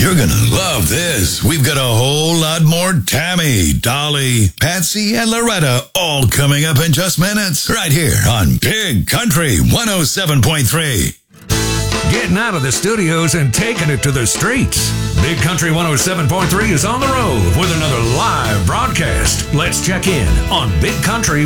You're going to love this. We've got a whole lot more Tammy, Dolly, Patsy, and Loretta all coming up in just minutes right here on Big Country 107.3. Getting out of the studios and taking it to the streets. Big Country 107.3 is on the road with another live broadcast. Let's check in on Big Country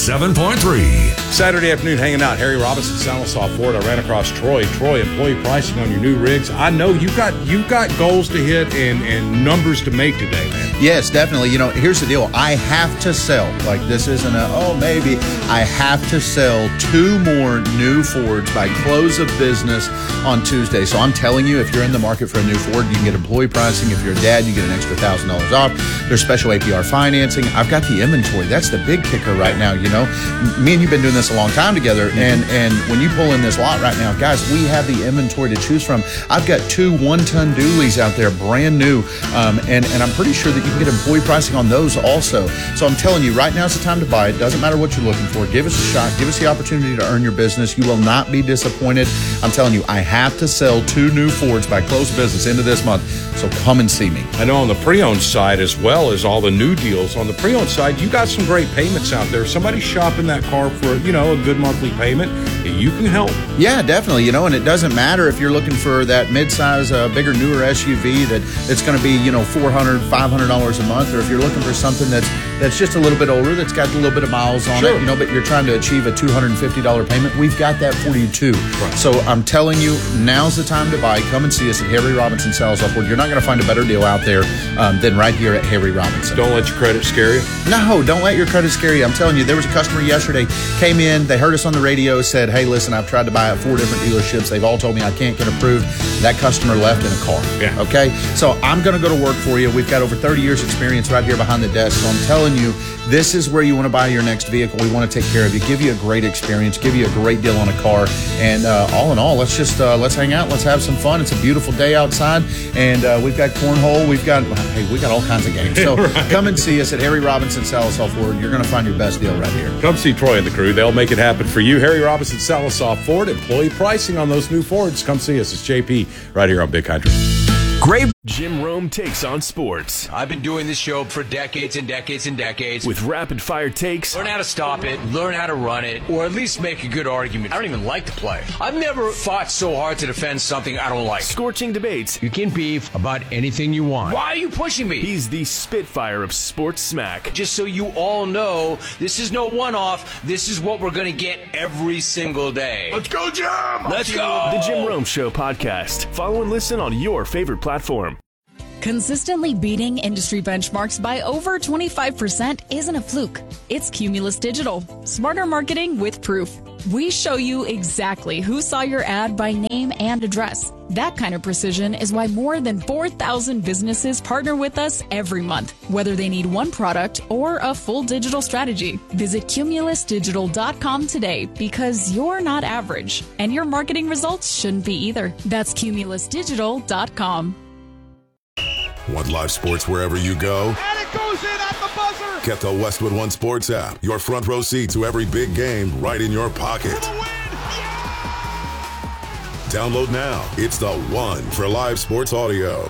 107.3. Saturday afternoon hanging out. Harry Robinson, Sallisaw Ford. I ran across Troy. Troy, employee pricing on your new rigs. I know you've got goals to hit and numbers to make today, man. Yes, definitely. You know, here's the deal. I have to sell. Like, this isn't maybe. I have to sell 2 more new Fords by close of business on Tuesday. So I'm telling you, if you're in the market for a new Ford, you can get employee pricing. If you're a dad, you get an extra $1,000 off. There's special APR financing. I've got the inventory. That's the big kicker right now, you know. Me and you've been doing this a long time together, and when you pull in this lot right now, guys, we have the inventory to choose from. I've got 2 one-ton dualies out there, brand new, and I'm pretty sure that you can get employee pricing on those also. So I'm telling you, right now is the time to buy it. Doesn't matter what you're looking for. Give us a shot. Give us the opportunity to earn your business. You will not be disappointed. I'm telling you, I have to sell 2 new Fords by close of business into this month. So come and see me. I know on the pre-owned side, as well as all the new deals, on the pre-owned side, you got some great payments out there. Somebody's shopping that car for, a good monthly payment. You can help. Yeah, definitely. And it doesn't matter if you're looking for that mid-size, bigger, newer SUV that's going to be, $400, $500 a month, or if you're looking for something that's just a little bit older, that's got a little bit of miles on it, but you're trying to achieve a $250 payment, we've got that for you too. Right. So I'm telling you, now's the time to buy. Come and see us at Harry Robinson Sallisaw Ford. You're not going to find a better deal out there than right here at Harry Robinson. Don't let your credit scare you. No, don't let your credit scare you. I'm telling you, there was a customer yesterday, came in, they heard us on the radio, said, hey, listen, I've tried to buy at 4 different dealerships. They've all told me I can't get approved. That customer left in a car. Yeah. Okay? So I'm going to go to work for you. We've got over 30 years experience right here behind the desk. So I'm telling you, this is where you want to buy your next vehicle. We want to take care of you, give you a great experience, give you a great deal on a car. And all in all, let's hang out. Let's have some fun. It's a beautiful day outside. And we've got cornhole. We've got all kinds of games. So right. Come and see us at Harry Robinson Sallisaw Ford. You're going to find your best deal right here. Come see Troy and the crew. They'll make it happen for you. Harry Robinson Sallisaw Ford. Employee pricing on those new Fords. Come see us. It's JP right here on Big Country. Great. Jim Rome takes on sports. I've been doing this show for decades and decades and decades. With rapid-fire takes. Learn how to stop it, learn how to run it, or at least make a good argument. I don't even like to play. I've never fought so hard to defend something I don't like. Scorching debates. You can beef about anything you want. Why are you pushing me? He's the Spitfire of sports smack. Just so you all know, this is no one-off. This is what we're going to get every single day. Let's go, Jim! Let's go! The Jim Rome Show podcast. Follow and listen on your favorite platform. Consistently beating industry benchmarks by over 25% isn't a fluke. It's Cumulus Digital. Smarter marketing with proof. We show you exactly who saw your ad by name and address. That kind of precision is why more than 4,000 businesses partner with us every month, whether they need one product or a full digital strategy. Visit cumulusdigital.com today because you're not average, and your marketing results shouldn't be either. That's cumulusdigital.com. Want live sports wherever you go? And it goes in at the buzzer! Get the Westwood One Sports app. Your front row seat to every big game right in your pocket. For the win! Yeah! Download now. It's the one for live sports audio.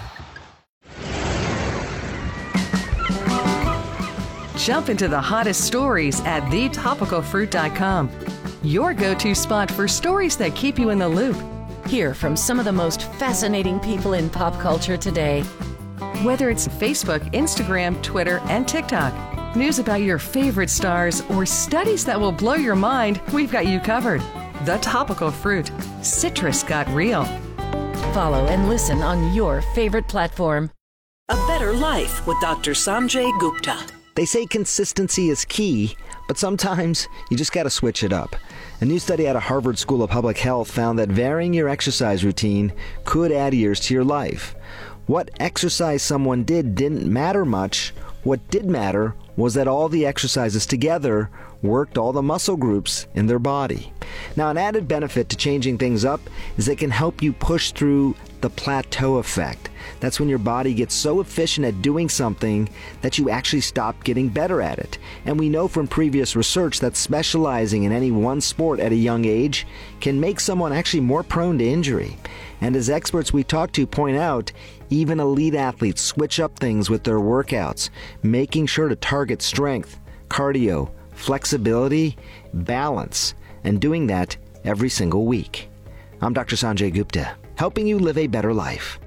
Jump into the hottest stories at thetopicalfruit.com. Your go-to spot for stories that keep you in the loop. Hear from some of the most fascinating people in pop culture today. Whether it's Facebook, Instagram, Twitter, and TikTok, news about your favorite stars, or studies that will blow your mind, we've got you covered. The Topical Fruit. Citrus got real. Follow and listen on your favorite platform. A Better Life with Dr. Sanjay Gupta. They say consistency is key, but sometimes you just got to switch it up. A new study out of Harvard School of Public Health found that varying your exercise routine could add years to your life. What exercise someone did didn't matter much. What did matter was that all the exercises together worked all the muscle groups in their body. Now, an added benefit to changing things up is they can help you push through the plateau effect. That's when your body gets so efficient at doing something that you actually stop getting better at it. And we know from previous research that specializing in any one sport at a young age can make someone actually more prone to injury. And as experts we talk to point out, even elite athletes switch up things with their workouts, making sure to target strength, cardio, flexibility, balance, and doing that every single week. I'm Dr. Sanjay Gupta, helping you live a better life.